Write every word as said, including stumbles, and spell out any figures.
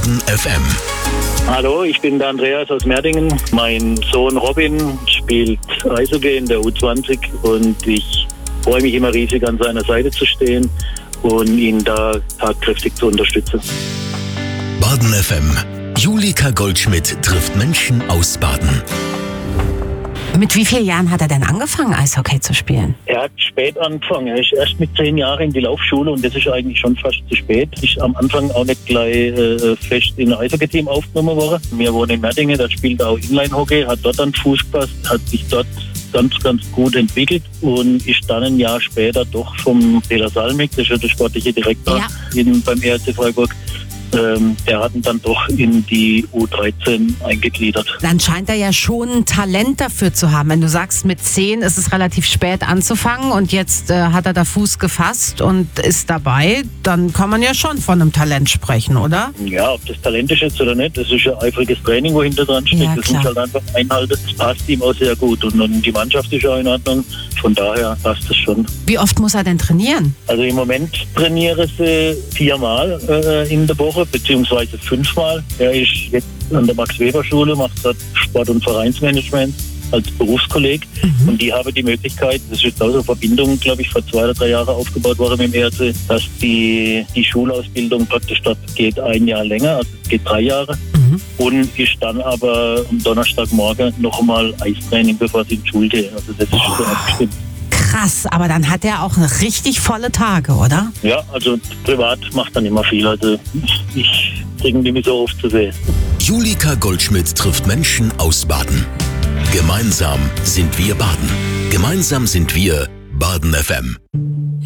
Baden F M. Hallo, ich bin der Andreas aus Merdingen. Mein Sohn Robin spielt Eishockey in der U zwanzig und ich freue mich immer riesig, an seiner Seite zu stehen und ihn da tatkräftig zu unterstützen. Baden F M. Julika Goldschmidt trifft Menschen aus Baden. Mit wie vielen Jahren hat er denn angefangen, Eishockey zu spielen? Er hat spät angefangen. Er ist erst mit zehn Jahren in die Laufschule und das ist eigentlich schon fast zu spät. Ich am Anfang auch nicht gleich äh, fest in ein Eishockey-Team aufgenommen worden. Wir wohnen in Merdingen, da spielt er auch Inline-Hockey, hat dort an Fuß gepasst, hat sich dort ganz, ganz gut entwickelt und ist dann ein Jahr später doch vom Peter Salmig, das ist ja der sportliche Direktor ja. in, beim E R C Freiburg, Ähm, der hat ihn dann doch in die U dreizehn eingegliedert. Dann scheint er ja schon ein Talent dafür zu haben. Wenn du sagst, mit zehn ist es relativ spät anzufangen und jetzt äh, hat er da Fuß gefasst und ist dabei, dann kann man ja schon von einem Talent sprechen, oder? Ja, ob das Talent ist jetzt oder nicht, das ist ja eifriges Training, wo hinter dran steckt. Ja, das klar. muss halt einfach einhalten. Das passt ihm auch sehr gut und, und die Mannschaft ist ja in Ordnung. Von daher passt es schon. Wie oft muss er denn trainieren? Also im Moment trainiere sie viermal äh, in der Woche, beziehungsweise fünfmal. Er ist jetzt an der Max-Weber-Schule, macht dort Sport- und Vereinsmanagement als Berufskolleg. Mhm. Und die haben die Möglichkeit, das ist jetzt auch so eine Verbindung, glaube ich, vor zwei oder drei Jahren aufgebaut worden mit dem E R C, dass die, die Schulausbildung praktisch dort geht ein Jahr länger, also es geht drei Jahre. Mhm. Und ist dann aber am Donnerstagmorgen noch einmal Eistraining, bevor sie in die Schule gehen. Also das ist oh. schon abgestimmt. Krass, aber dann hat er auch richtig volle Tage, oder? Ja, also privat macht dann immer viel. Also ich kriege ihn nicht so oft zu sehen. Julika Goldschmidt trifft Menschen aus Baden. Gemeinsam sind wir Baden. Gemeinsam sind wir Baden F M.